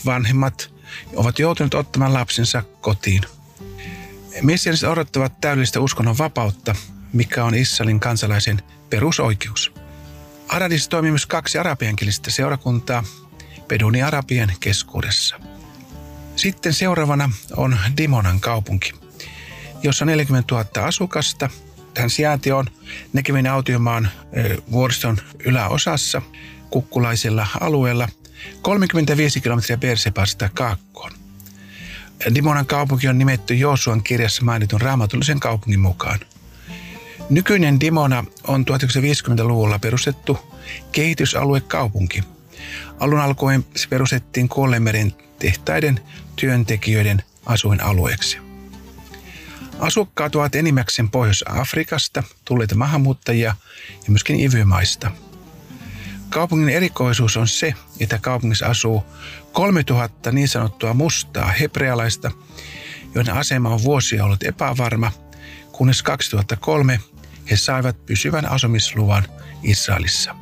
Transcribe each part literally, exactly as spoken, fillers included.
vanhemmat ovat joutuneet ottamaan lapsensa kotiin. Messianiset odottavat täydellistä uskonnon vapautta, mikä on Israelin kansalaisen perusoikeus. Aradissa toimii myös kaksi arabiankielistä seurakuntaa Bedouini-arabien keskuudessa. Sitten seuraavana on Dimonan kaupunki, jossa on neljäkymmentätuhatta asukasta. Tämän sijainti on Negevin autiomaan vuoriston yläosassa kukkulaisella alueella kolmekymmentäviisi kilometriä Beersebasta kaakkoon. Dimonan kaupunki on nimetty Joosuan kirjassa mainitun raamatullisen kaupungin mukaan. Nykyinen Dimona on tuhatyhdeksänsataaviisikymmentäluvulla perustettu kehitysaluekaupunki. Alun alkuun se perustettiin Kuolleemeren tehtaiden työntekijöiden asuinalueeksi. Asukkaat ovat enimmäkseen Pohjois-Afrikasta tulleita maahanmuuttajia ja myöskin Ivymaista. Kaupungin erikoisuus on se, että kaupungissa asuu kolmetuhatta niin sanottua mustaa hebrealaista, joiden asema on vuosia ollut epävarma, kunnes kaksituhattakolme he saivat pysyvän asumisluvan Israelissa.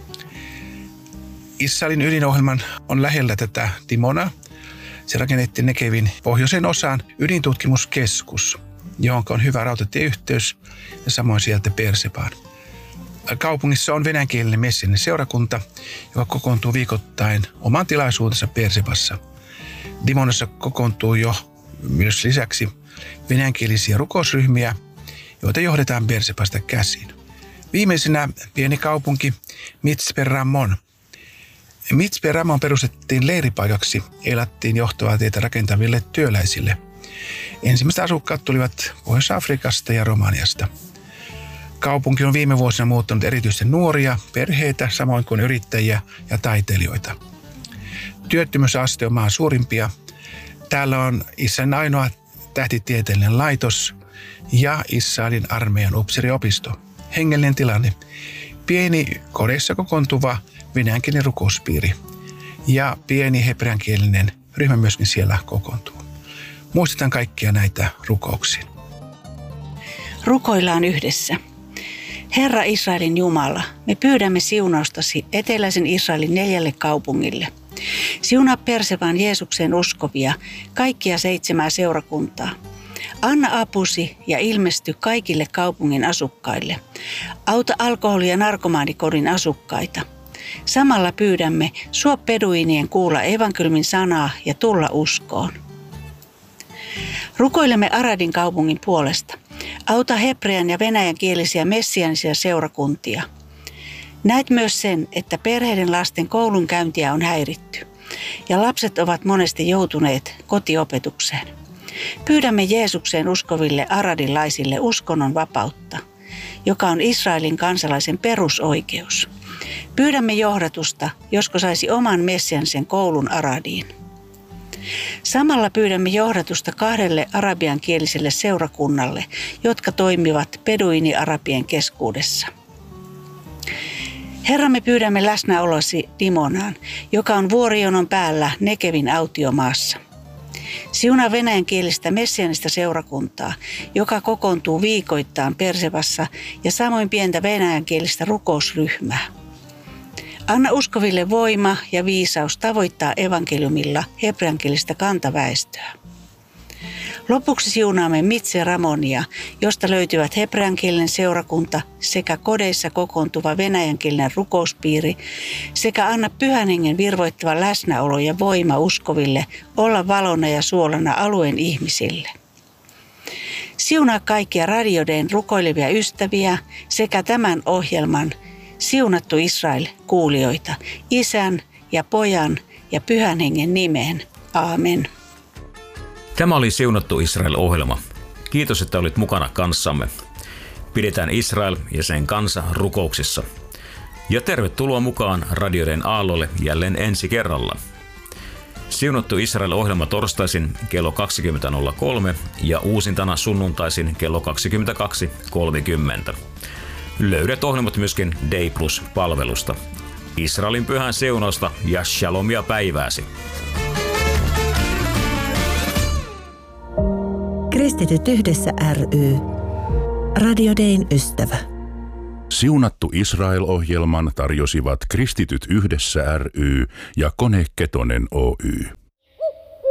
Israelin ydinohjelman on lähellä tätä Dimonaa. Se rakennettiin Negevin pohjoisen osaan ydintutkimuskeskus, johon on hyvä rautatieyhteys ja samoin sieltä Beersebaan. Kaupungissa on venäjänkielinen messianinen seurakunta, joka kokoontuu viikoittain oman tilaisuutensa Beersebassa. Dimonassa kokoontuu jo myös lisäksi venäjänkielisiä rukousryhmiä, joita johdetaan Beersebasta käsin. Viimeisenä pieni kaupunki Mitzpe Ramon. Mitzpe Ramon perustettiin leiripaikaksi elattiin johtavaa tietä rakentaville työläisille. Ensimmäiset asukkaat tulivat Pohjois-Afrikasta ja Romaniasta. Kaupunki on viime vuosina muuttanut erityisesti nuoria, perheitä, samoin kuin yrittäjiä ja taiteilijoita. Työttömyysaste on maan suurimpia. Täällä on Israelin ainoa tähtitieteellinen laitos ja Israelin armeijan upseeriopisto. Hengellinen tilanne. Pieni kodeissa kokoontuva venäjänkielinen rukouspiiri ja pieni hebreankielinen ryhmä myöskin siellä kokoontuu. Muistetaan kaikkia näitä rukouksia. Rukoillaan yhdessä. Herra Israelin Jumala, me pyydämme siunaustasi eteläisen Israelin neljälle kaupungille. Siunaa Beersebaan Jeesukseen uskovia, kaikkia seitsemää seurakuntaa. Anna apusi ja ilmesty kaikille kaupungin asukkaille. Auta alkoholi- ja narkomaanikodin asukkaita. Samalla pyydämme suo beduinien kuulla evankeliumin sanaa ja tulla uskoon. Rukoilemme Aradin kaupungin puolesta. Auta hebrean ja venäjänkielisiä messianisia seurakuntia. Näet myös sen, että perheiden lasten koulunkäyntiä on häiritty ja lapset ovat monesti joutuneet kotiopetukseen. Pyydämme Jeesukseen uskoville aradilaisille uskonnon vapautta, joka on Israelin kansalaisen perusoikeus. Pyydämme johdatusta, josko saisi oman messianisen koulun Aradiin. Samalla pyydämme johdatusta kahdelle arabiankieliselle seurakunnalle, jotka toimivat beduini-arabien keskuudessa. Herra, me pyydämme läsnäolosi Dimonaan, joka on vuorijonon päällä Negevin autiomaassa. Siunaa venäjänkielistä messianista seurakuntaa, joka kokoontuu viikoittain Beersebassa ja samoin pientä venäjänkielistä rukousryhmää. Anna uskoville voima ja viisaus tavoittaa evankeliumilla hebreankielistä kantaväestöä. Lopuksi siunaamme Mitzpe Ramonia, josta löytyvät hebreankielinen seurakunta sekä kodeissa kokoontuva venäjänkielinen rukouspiiri sekä anna Pyhän Hengen virvoittava läsnäolo ja voima uskoville olla valona ja suolana alueen ihmisille. Siunaa kaikkia radioiden rukoilevia ystäviä sekä tämän ohjelman siunattu Israel kuulijoita Isän ja Pojan ja Pyhän Hengen nimeen. Aamen. Tämä oli Siunattu Israel-ohjelma. Kiitos, että olit mukana kanssamme. Pidetään Israel ja sen kansa rukouksissa. Ja tervetuloa mukaan radioiden aallolle jälleen ensi kerralla. Siunattu Israel-ohjelma torstaisin kello kaksikymmentä nolla kolme ja uusintana sunnuntaisin kello kaksikymmentäkaksi kolmekymmentä. Löydät ohjelmat myöskin Day Plus-palvelusta. Israelin pyhän siunausta ja shalomia päivääsi. Kristityt yhdessä ry. Radio Dayn ystävä. Siunattu Israel-ohjelman tarjosivat Kristityt yhdessä ry ja Kone Ketonen Oy.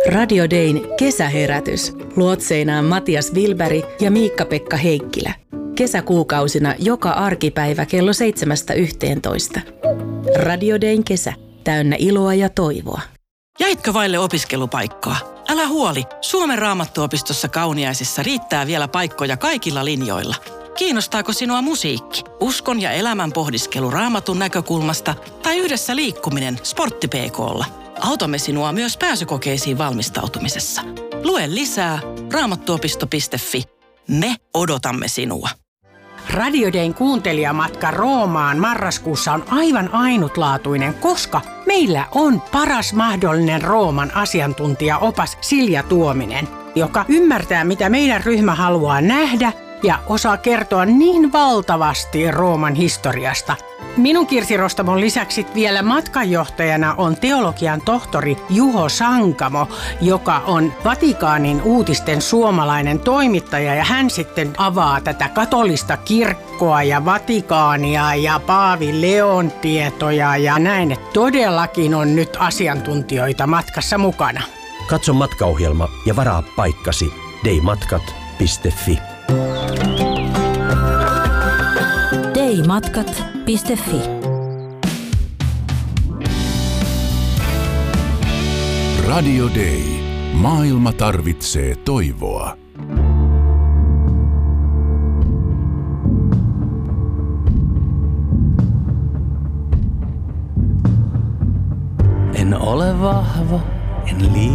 Radio Dayn kesäherätys. Luotseinaan Matias Wilberg ja Miikka-Pekka Heikkilä. Kesäkuukausina joka arkipäivä kello seitsemästä yhteentoista. Radio Dayn kesä. Täynnä iloa ja toivoa. Jäitkö vaille opiskelupaikkaa? Älä huoli, Suomen Raamattuopistossa Kauniaisissa riittää vielä paikkoja kaikilla linjoilla. Kiinnostaako sinua musiikki, uskon ja elämän pohdiskelu Raamatun näkökulmasta tai yhdessä liikkuminen Sportti P K:lla? Autamme sinua myös pääsykokeisiin valmistautumisessa. Lue lisää raamattuopisto piste fi. Me odotamme sinua. Radio Dayn kuuntelijamatka Roomaan marraskuussa on aivan ainutlaatuinen, koska meillä on paras mahdollinen Rooman asiantuntijaopas Silja Tuominen, joka ymmärtää, mitä meidän ryhmä haluaa nähdä ja osaa kertoa niin valtavasti Rooman historiasta. Minun Kirsi Rostamon lisäksi vielä matkanjohtajana on teologian tohtori Juho Sankamo, joka on Vatikaanin uutisten suomalainen toimittaja, ja hän sitten avaa tätä katolista kirkkoa ja Vatikaania ja Paavi Leon tietoja ja näin, että todellakin on nyt asiantuntijoita matkassa mukana. Katso matkaohjelma ja varaa paikkasi daymatkat piste fi. daymatkat piste fi. Radio Day. Maailma tarvitsee toivoa. En ole vahva, en liikaa.